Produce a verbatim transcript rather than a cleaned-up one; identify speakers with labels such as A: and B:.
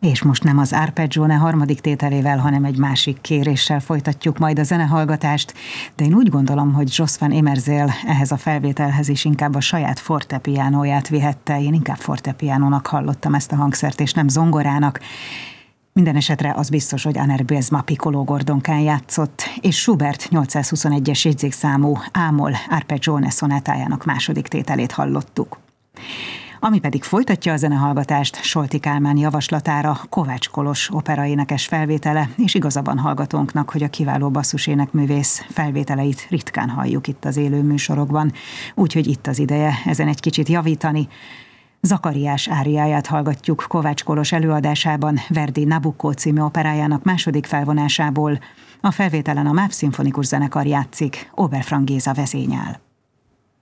A: És most nem az Arpeggione harmadik tételével, hanem egy másik kéréssel folytatjuk majd a zenehallgatást, de én úgy gondolom, hogy Jos van Emerzel ehhez a felvételhez is inkább a saját fortepiánóját vihette. Én inkább fortepiánónak hallottam ezt a hangszert, és nem zongorának. Minden esetre az biztos, hogy Aner Bielsma Piccolo gordonkán játszott, és Schubert nyolcszázhuszonegyes jegyzékszámú A-moll Arpeggione szonátájának második tételét hallottuk. Ami pedig folytatja a zenehallgatást, Solti Kálmán javaslatára Kovács Kolos operaénekes felvétele, és igazaban hallgatónknak, hogy a kiváló basszusénekművész felvételeit ritkán halljuk itt az élő műsorokban, úgyhogy itt az ideje ezen egy kicsit javítani. Zakariás áriáját hallgatjuk Kovács Kolos előadásában Verdi Nabucco című operájának második felvonásából. A felvételen a MÁV szimfonikus zenekar játszik, Oberfrank Géza vezényel.